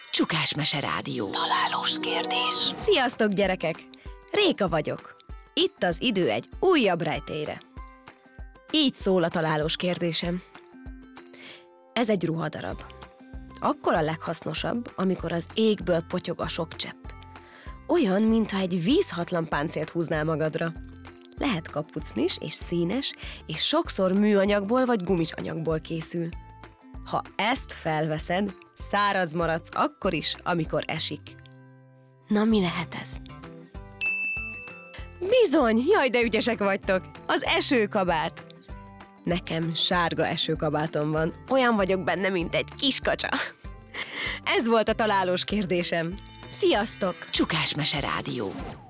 Csukás Mese Rádió. Találós kérdés. Sziasztok, gyerekek! Réka vagyok. Itt az idő egy újabb rejtélyre. Így szól a találós kérdésem. Ez egy ruhadarab. Akkor a leghasznosabb, amikor az égből potyog a sok csepp. Olyan, mintha egy vízhatlan páncélt húznál magadra. Lehet kapucnis és színes, és sokszor műanyagból vagy gumis anyagból készül. Ha ezt felveszed, száraz maradsz akkor is, amikor esik. Na, mi lehet ez? Bizony, jaj, de ügyesek vagytok! Az esőkabát! Nekem sárga esőkabátom van, olyan vagyok benne, mint egy kiskacsa. Ez volt a találós kérdésem. Sziasztok! Csukás Mese Rádió.